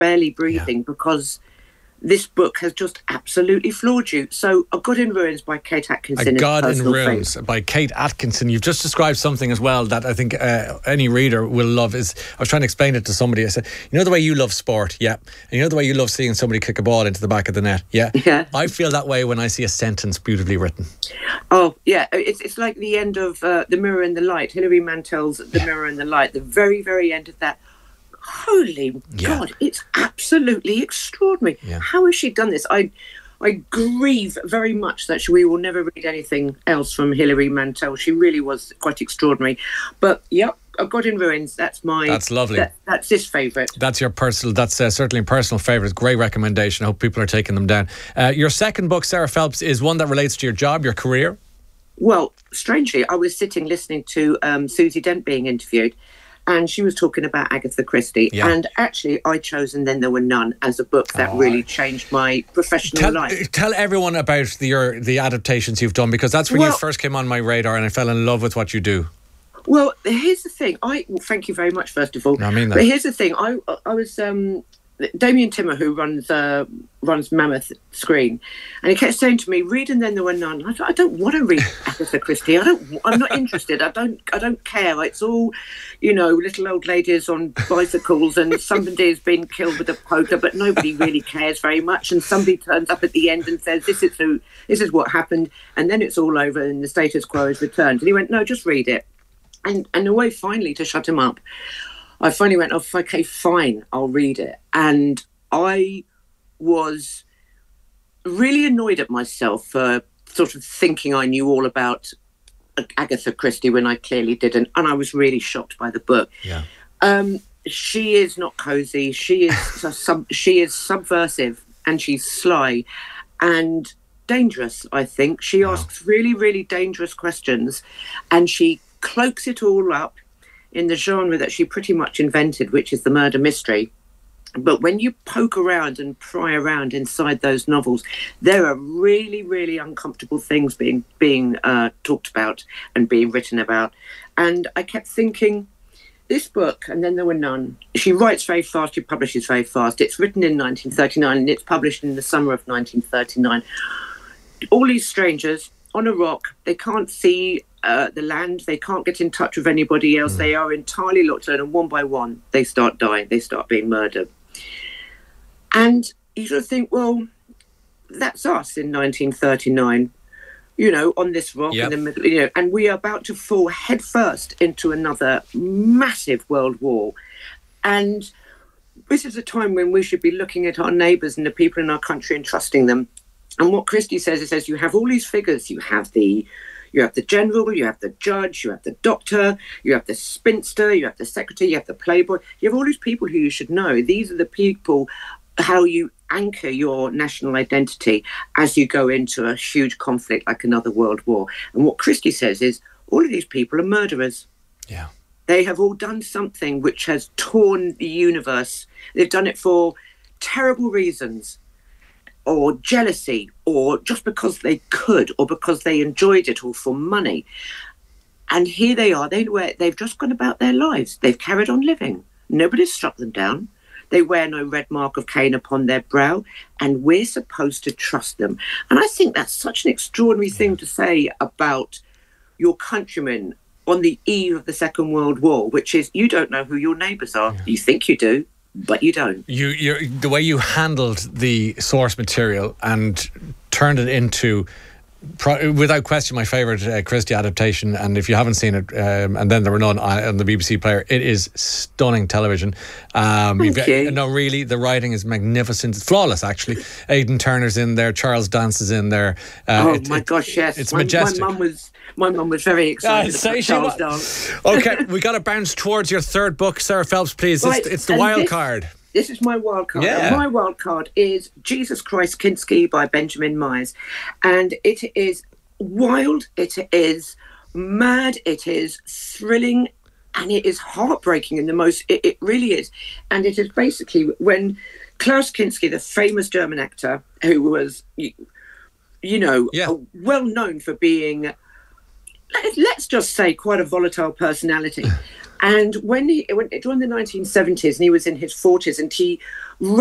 barely breathing because this book has just absolutely floored you. So A God in Ruins by Kate Atkinson. A God in Ruins by Kate Atkinson. You've just described something as well that I think any reader will love. I was trying to explain it to somebody. I said, you know the way you love sport? Yeah. And you know the way you love seeing somebody kick a ball into the back of the net? Yeah. Yeah. I feel that way when I see a sentence beautifully written. Oh, yeah. It's like the end of The Mirror and the Light. Hilary Mantel's The Mirror and the Light. The very, very end of that. Holy God, it's absolutely extraordinary. Yeah. How has she done this? I grieve very much that we will never read anything else from Hilary Mantel. She really was quite extraordinary. But, A God in Ruins, that's lovely. That's his favourite. That's your personal, that's certainly a personal favourite. Great recommendation. I hope people are taking them down. Your second book, Sarah Phelps, is one that relates to your job, your career. Well, strangely, I was sitting listening to Susie Dent being interviewed, and she was talking about Agatha Christie. Yeah. And actually, I chose And Then There Were None as a book that really changed my professional life. Tell everyone about the adaptations you've done, because that's when you first came on my radar and I fell in love with what you do. Well, here's the thing. Thank you very much, first of all. No, I mean that. But here's the thing. I was... Damien Timmer, who runs Mammoth Screen, and he kept saying to me, "Read And Then There Were None." I thought, I don't want to read Agatha Christie. I'm not interested. I don't care. It's all, little old ladies on bicycles, and somebody has been killed with a poker, but nobody really cares very much. And somebody turns up at the end and says, "This is what happened," and then it's all over, and the status quo is returned. And he went, "No, just read it." And a way finally to shut him up, I finally went, "Oh, okay, fine, I'll read it." And I was really annoyed at myself for sort of thinking I knew all about Agatha Christie when I clearly didn't. And I was really shocked by the book. Yeah. She is not cosy. She is subversive, and she's sly and dangerous, I think. She asks really, really dangerous questions, and she cloaks it all up in the genre that she pretty much invented, which is the murder mystery. But when you poke around and pry around inside those novels, there are really, really uncomfortable things being talked about and being written about. And I kept thinking, this book, And Then There Were None, she writes very fast, she publishes very fast. It's written in 1939 and it's published in the summer of 1939. All these strangers on a rock, they can't see the land, they can't get in touch with anybody else. They are entirely locked in, and one by one they start dying, they start being murdered. And you sort of think, well, that's us in 1939, on this rock in the middle, and we are about to fall headfirst into another massive world war. And this is a time when we should be looking at our neighbours and the people in our country and trusting them. And what Christie says, it says you have all these figures. You have the general, you have the judge, you have the doctor, you have the spinster, you have the secretary, you have the playboy. You have all these people who you should know. These are the people, how you anchor your national identity as you go into a huge conflict like another world war. And what Christie says is all of these people are murderers. Yeah. They have all done something which has torn the universe. They've done it for terrible reasons, or jealousy, or just because they could, or because they enjoyed it, or for money. And here they are. They've just gone about their lives. They've carried on living. Nobody's struck them down. They wear no red mark of Cain upon their brow, and we're supposed to trust them. And I think that's such an extraordinary thing to say about your countrymen on the eve of the Second World War, which is you don't know who your neighbours are. Yeah. You think you do, but you don't. The way you handled the source material and turned it into, without question, my favourite Christie adaptation. And if you haven't seen it, And Then There Were None on the BBC Player, it is stunning television. Thank you. No, really, the writing is magnificent. It's flawless, actually. Aidan Turner's in there. Charles Dance is in there. My gosh, yes. It's majestic. My mum was very excited about Charles Dance. Okay, we got to bounce towards your third book, Sarah Phelps, please. Right, it's the wild card. This is my wild card. Yeah. And my wild card is Jesus Christ Kinski by Benjamin Myers. And it is wild, it is mad, it is thrilling, and it is heartbreaking in the most... It really is. And it is basically when Klaus Kinski, the famous German actor, who was, well known for being... let's just say quite a volatile personality. And when during the 1970s, and he was in his 40s, and he